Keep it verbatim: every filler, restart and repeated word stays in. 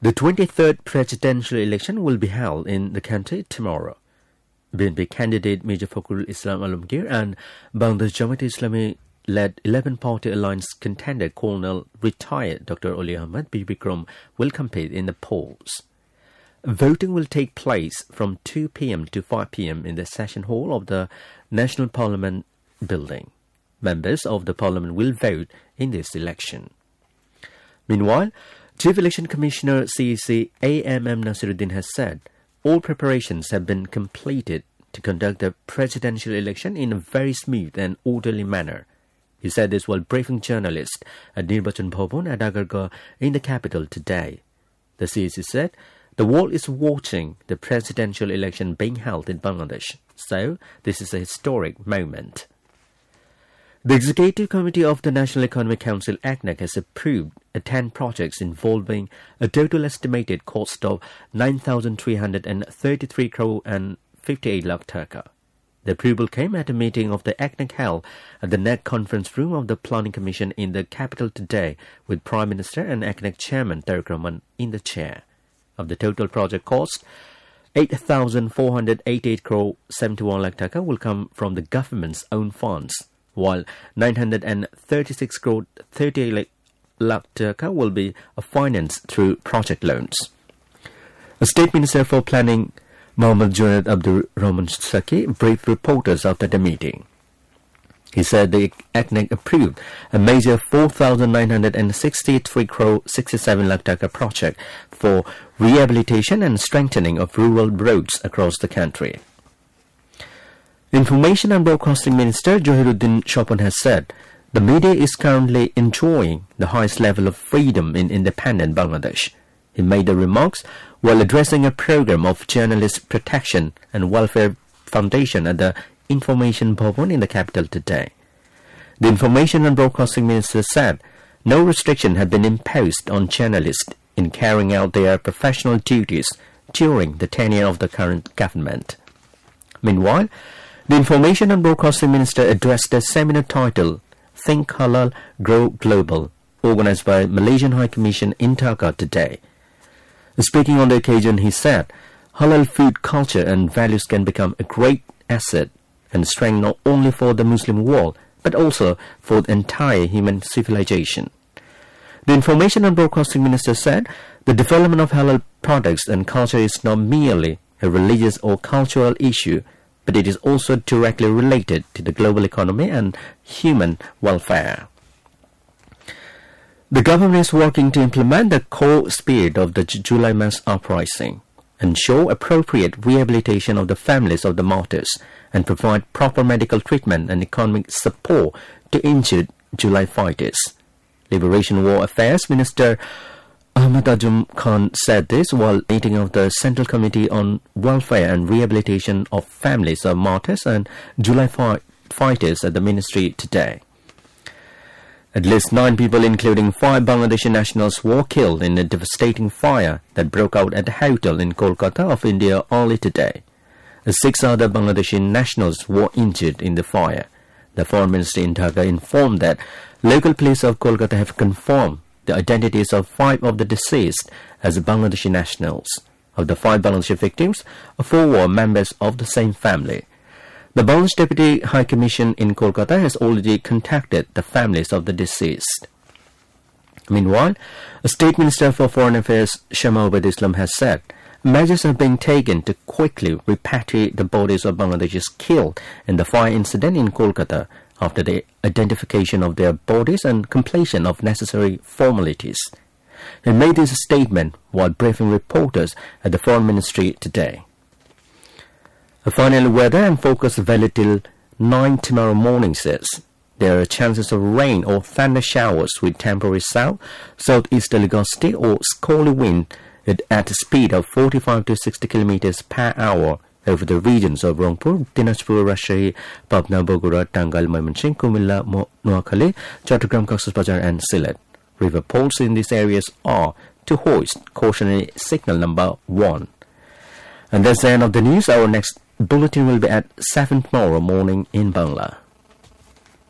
The twenty-third presidential election will be held in the country tomorrow. B N P candidate Mirza Fakhrul Islam Alamgir and Bangladesh Jamaat Islami led eleven-party alliance contender Colonel retired Doctor Oli Ahmed Bibikram will compete in the polls. Voting will take place from two p.m. to five p.m. in the session hall of the National Parliament building. Members of the Parliament will vote in this election. Meanwhile, Chief Election Commissioner C E C A M M Nasiruddin has said all preparations have been completed to conduct the presidential election in a very smooth and orderly manner. He said this while briefing journalists at Nirbachan Bhavan at Agargarh in the capital today. The C E C said the world is watching the presidential election being held in Bangladesh, so this is a historic moment. The Executive Committee of the National Economic Council A C N E C has approved ten projects involving a total estimated cost of nine thousand three hundred thirty-three crore and fifty-eight lakh taka. The approval came at a meeting of the A C N E C held at the N E C conference room of the Planning Commission in the capital today with Prime Minister and A C N E C Chairman Tariq Rahman in the chair. Of the total project cost, eight thousand four hundred eighty-eight crore seventy-one lakh taka will come from the government's own funds, while nine hundred thirty-six crore thirty-eight lakh taka will be financed through project loans. A State Minister for Planning, Mohammad Junaid Abdul Rahman Saki, briefed reporters after the meeting. He said the A C N E C approved a major four thousand nine hundred sixty-three crore sixty-seven lakh taka project for rehabilitation and strengthening of rural roads across the country. Information and Broadcasting Minister Johiruddin Chopin has said the media is currently enjoying the highest level of freedom in independent Bangladesh. He made the remarks while addressing a program of journalist protection and welfare foundation at the Information Bhavan in the capital today. The Information and Broadcasting Minister said no restriction had been imposed on journalists in carrying out their professional duties during the tenure of the current government. Meanwhile, the Information and Broadcasting Minister addressed a seminar titled Think Halal, Grow Global, organized by Malaysian High Commission in Dhaka today. Speaking on the occasion, he said, halal food culture and values can become a great asset and strength not only for the Muslim world, but also for the entire human civilization. The Information and Broadcasting Minister said the development of halal products and culture is not merely a religious or cultural issue, but it is also directly related to the global economy and human welfare. The government is working to implement the core spirit of the July mass uprising, ensure appropriate rehabilitation of the families of the martyrs, and provide proper medical treatment and economic support to injured July fighters. Liberation War Affairs Minister Ahmad Azam Khan said this while meeting of the Central Committee on Welfare and Rehabilitation of Families of Martyrs and July fi- Fighters at the Ministry today. At least nine people, including five Bangladeshi nationals, were killed in a devastating fire that broke out at a hotel in Kolkata of India early today. Six other Bangladeshi nationals were injured in the fire. The Foreign Ministry in Dhaka informed that local police of Kolkata have confirmed the identities of five of the deceased as Bangladeshi nationals. Of the five Bangladeshi victims, four were members of the same family. The Bangladesh Deputy High Commission in Kolkata has already contacted the families of the deceased. Meanwhile, a State Minister for Foreign Affairs, Shama Ubaid Islam, has said measures are being taken to quickly repatriate the bodies of Bangladeshis killed in the fire incident in Kolkata after the identification of their bodies and completion of necessary formalities. He made this statement while briefing reporters at the Foreign Ministry today. A final weather and forecast valid till nine tomorrow morning says there are chances of rain or thunder showers with temporary south, southeasterly gusty or squally wind at a speed of forty-five to sixty kilometers per hour over the regions of Rangpur, Dinajpur, Rajshahi, Pabna, Bogora, Tangal, Mymensingh, Kumilla, Noakhali, Chattogram, Cox's Bazar and Sylhet. River poles in these areas are to hoist cautionary signal number one. And that's the end of the news. Our next bulletin will be at seven tomorrow morning in Bangla.